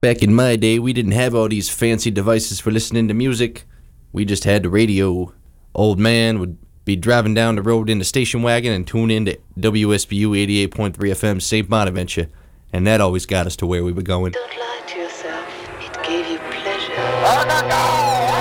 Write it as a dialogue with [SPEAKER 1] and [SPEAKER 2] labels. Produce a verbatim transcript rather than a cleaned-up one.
[SPEAKER 1] Back in my day, we didn't have all these fancy devices for listening to music. We just had the radio. Old man would be driving down the road in the station wagon and tune in to W S B U eighty-eight point three F M Saint Bonaventure, and that always got us to where we were going.
[SPEAKER 2] Don't lie to yourself. It gave you pleasure.